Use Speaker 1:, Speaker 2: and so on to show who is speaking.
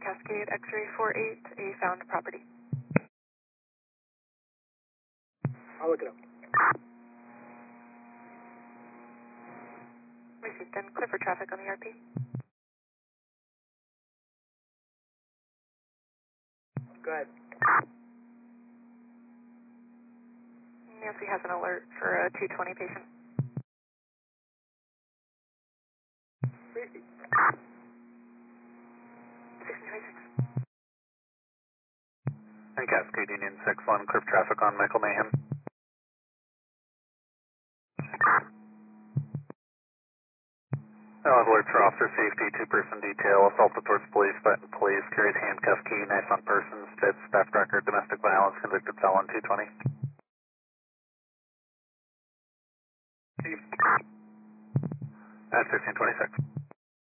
Speaker 1: Cascade X-ray 48, a found property.
Speaker 2: I'll look it up.
Speaker 1: Received, then clear for traffic on the RP.
Speaker 2: Go ahead.
Speaker 1: Nancy has an alert for a 220 patient.
Speaker 2: Safety.
Speaker 1: 1626.
Speaker 3: And Cascade Union 6-1, clear traffic on Michael Mayhem. I'll have alerts for officer safety, two-person detail, assaulted towards police, threatened police, carries handcuff key, knife on persons, fits, theft record, domestic violence, convicted felon, 220. At 1626.